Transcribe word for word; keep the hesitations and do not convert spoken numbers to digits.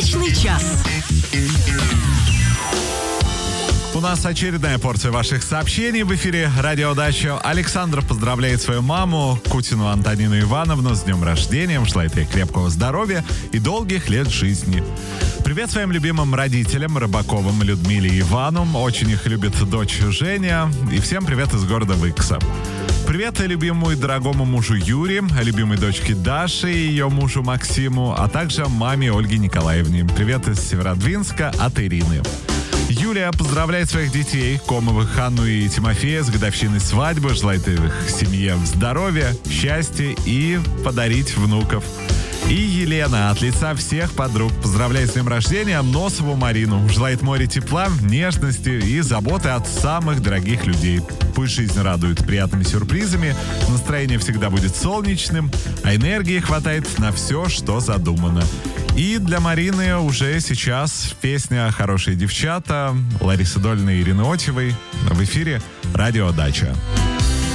Удачный час. У нас очередная порция ваших сообщений в эфире «Радио Дача». Александр поздравляет свою маму, Кутину Антонину Ивановну, с днем рождения. Желает ей крепкого здоровья и долгих лет жизни. Привет своим любимым родителям Рыбаковым, Людмиле и Ивану. Очень их любит дочь Женя. И всем привет из города Выкса. Привет любимому и дорогому мужу Юре, любимой дочке Даше и ее мужу Максиму, а также маме Ольге Николаевне. Привет из Северодвинска от Ирины. Юлия поздравляет своих детей, Комовых Анну и Тимофея, с годовщиной свадьбы. Желает их семье здоровья, счастья и подарить внуков. И Елена от лица всех подруг поздравляет с днем рождения Носову Марину. Желает моря тепла, нежности и заботы от самых дорогих людей. Пусть жизнь радует приятными сюрпризами, настроение всегда будет солнечным, а энергии хватает на все, что задумано. И для Марины уже сейчас песня «Хорошие девчата» Ларисы Долиной и Ирины Отьевой в эфире «Радио Дача».